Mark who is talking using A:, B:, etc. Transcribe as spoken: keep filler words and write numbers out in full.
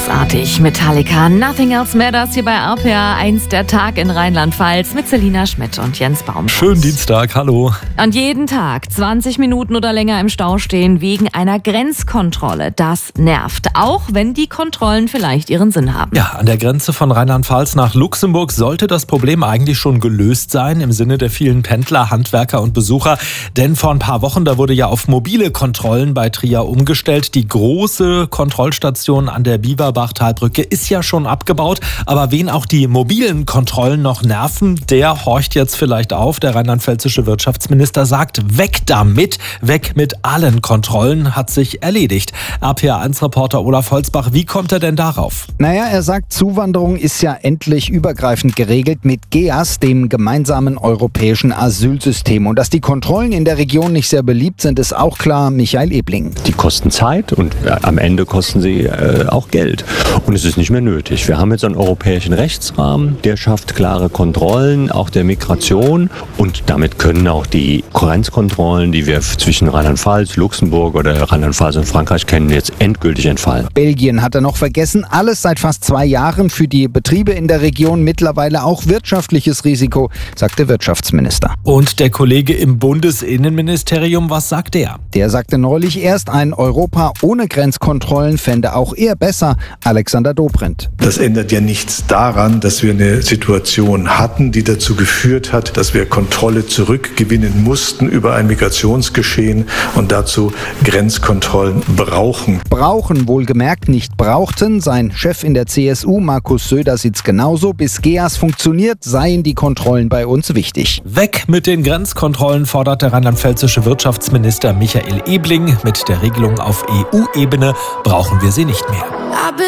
A: Großartig. Metallica, Nothing Else Matters hier bei R P R eins, der Tag in Rheinland-Pfalz mit Selina Schmidt und Jens Baum.
B: Schönen Dienstag, hallo.
A: Und jeden Tag zwanzig Minuten oder länger im Stau stehen wegen einer Grenzkontrolle. Das nervt, auch wenn die Kontrollen vielleicht ihren Sinn haben.
B: Ja, an der Grenze von Rheinland-Pfalz nach Luxemburg sollte das Problem eigentlich schon gelöst sein, im Sinne der vielen Pendler, Handwerker und Besucher. Denn vor ein paar Wochen, da wurde ja auf mobile Kontrollen bei Trier umgestellt. Die große Kontrollstation an der Bieberbach-Talbrücke ist ja schon abgebaut. Aber wen auch die mobilen Kontrollen noch nerven, der horcht jetzt vielleicht auf. Der rheinland-pfälzische Wirtschaftsminister sagt, weg damit, weg mit allen Kontrollen, hat sich erledigt. R P R eins Reporter Olaf Holzbach, wie kommt er denn darauf?
C: Naja, er sagt, Zuwanderung ist ja endlich übergreifend geregelt mit G E A S, dem gemeinsamen europäischen Asylsystem. Und dass die Kontrollen in der Region nicht sehr beliebt sind, ist auch klar. Michael Ebling.
D: Die kosten Zeit und am Ende kosten sie äh, auch Geld. Und es ist nicht mehr nötig. Wir haben jetzt einen europäischen Rechtsrahmen, der schafft klare Kontrollen, auch der Migration. Und damit können auch die Grenzkontrollen, die wir zwischen Rheinland-Pfalz, Luxemburg oder Rheinland-Pfalz und Frankreich kennen, jetzt endgültig entfallen.
C: Belgien hat er noch vergessen. Alles seit fast zwei Jahren für die Betriebe in der Region, mittlerweile auch wirtschaftliches Risiko, sagt der Wirtschaftsminister.
B: Und der Kollege im Bundesinnenministerium, was sagt er?
C: Der sagte neulich erst, ein Europa ohne Grenzkontrollen fände auch er besser. Alexander Dobrindt.
E: Das ändert ja nichts daran, dass wir eine Situation hatten, die dazu geführt hat, dass wir Kontrolle zurückgewinnen mussten über ein Migrationsgeschehen und dazu Grenzkontrollen brauchen.
C: Brauchen, wohlgemerkt nicht brauchten. Sein Chef in der C S U, Markus Söder, sieht's genauso. Bis G E A S funktioniert, seien die Kontrollen bei uns wichtig.
B: Weg mit den Grenzkontrollen, fordert der rheinland-pfälzische Wirtschaftsminister Michael Ebling. Mit der Regelung auf E U-Ebene brauchen wir sie nicht mehr.